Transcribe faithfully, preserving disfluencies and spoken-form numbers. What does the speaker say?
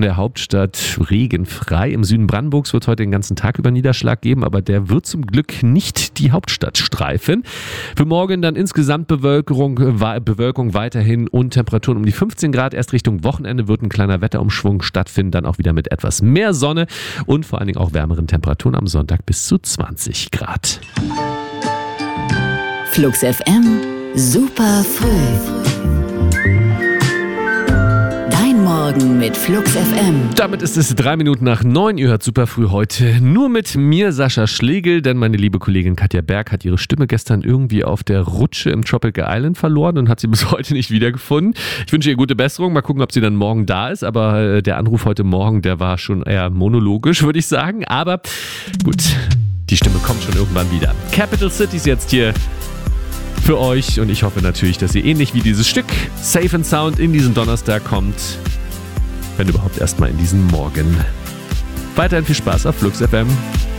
In der Hauptstadt regenfrei. Im Süden Brandenburgs wird heute den ganzen Tag über Niederschlag geben, aber der wird zum Glück nicht die Hauptstadt streifen. Für morgen dann insgesamt Bewölkung, Bewölkung weiterhin und Temperaturen um die fünfzehn Grad. Erst Richtung Wochenende wird ein kleiner Wetterumschwung stattfinden, dann auch wieder mit etwas mehr Sonne und vor allen Dingen auch wärmeren Temperaturen am Sonntag bis zu zwanzig Grad. Flux F M, super früh. Morgen mit Flux F M. Damit ist es drei Minuten nach neun. Ihr hört super früh heute nur mit mir, Sascha Schlegel, denn meine liebe Kollegin Katja Berg hat ihre Stimme gestern irgendwie auf der Rutsche im Tropical Island verloren und hat sie bis heute nicht wiedergefunden. Ich wünsche ihr gute Besserung. Mal gucken, ob sie dann morgen da ist. Aber der Anruf heute Morgen, der war schon eher monologisch, würde ich sagen. Aber gut, die Stimme kommt schon irgendwann wieder. Capital City ist jetzt hier für euch und ich hoffe natürlich, dass ihr ähnlich wie dieses Stück Safe and Sound in diesen Donnerstag kommt. Wenn überhaupt erstmal in diesen Morgen. Weiterhin viel Spaß auf Flux F M.